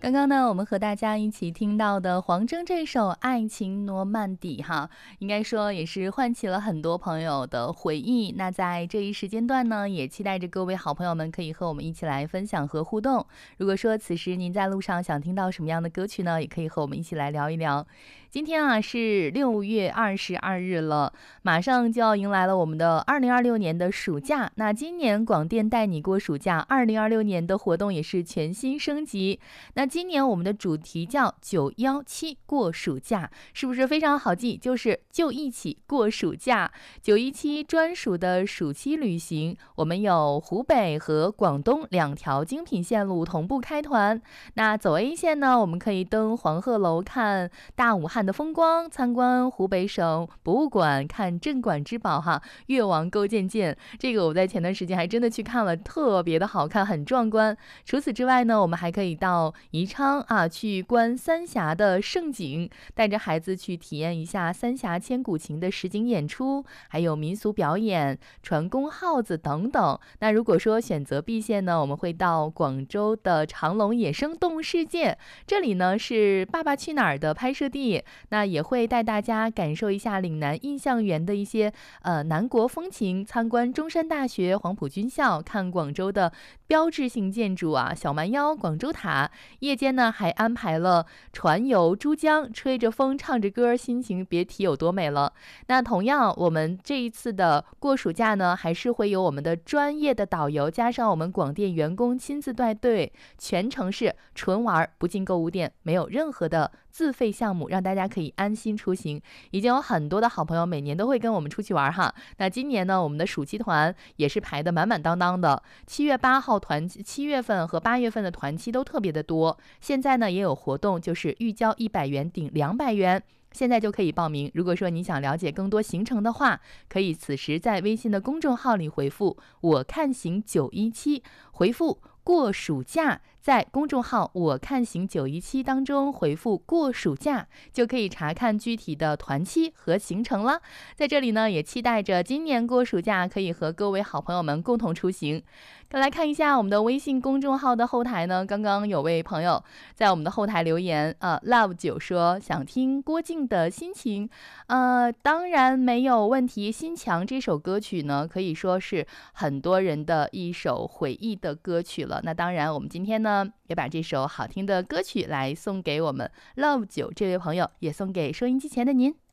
刚刚呢，我们和大家一起听到的黄征这首《爱情诺曼底》哈，应该说也是唤起了很多朋友的回忆。那在这一时间段呢，也期待着各位好朋友们可以和我们一起来分享和互动。如果说此时您在路上想听到什么样的歌曲呢，也可以和我们一起来聊一聊。今天啊是6月22日了，马上就要迎来了我们的2026年的暑假。那今年广电带你过暑假2026年的活动也是全新升级。那今年我们的主题叫917过暑假，是不是非常好记？就一起过暑假。917专属的暑期旅行，我们有湖北和广东2条精品线路同步开团。那走 A 线呢，我们可以登黄鹤楼看大武汉的风光，参观湖北省博物馆，看镇馆之宝哈，越王勾践剑。这个我在前段时间还真的去看了，特别的好看，很壮观。除此之外呢，我们还可以到宜昌啊，去观三峡的盛景，带着孩子去体验一下三峡千古情的实景演出，还有民俗表演、船工号子等等。那如果说选择 B 线呢，我们会到广州的长隆野生动物世界，这里呢是《爸爸去哪儿》的拍摄地，那也会带大家感受一下岭南印象园的一些南国风情，参观中山大学、黄埔军校，看广州的标志性建筑啊，小蛮腰、广州塔。夜间呢还安排了船游珠江，吹着风唱着歌，心情别提有多美了。那同样我们这一次的过暑假呢，还是会有我们的专业的导游，加上我们广电员工亲自带队，全程是纯玩不进购物店，没有任何的自费项目，让大家可以安心出行。已经有很多的好朋友每年都会跟我们出去玩哈。那今年呢，我们的暑期团也是排得满满当当的。7月份和8月份的团期都特别的多。现在呢也有活动，就是预交100元顶200元。现在就可以报名。如果说你想了解更多行程的话，可以此时在微信的公众号里回复我看行917，回复过暑假，在公众号我看行917当中回复过暑假，就可以查看具体的团期和行程了。在这里呢，也期待着今年过暑假可以和各位好朋友们共同出行。来看一下我们的微信公众号的后台呢，刚刚有位朋友在我们的后台留言love 9说想听郭靖的心情，当然没有问题。心墙这首歌曲呢，可以说是很多人的一首回忆的歌曲了。那当然我们今天呢也把这首好听的歌曲来送给我们 love 9这位朋友，也送给收音机前的您。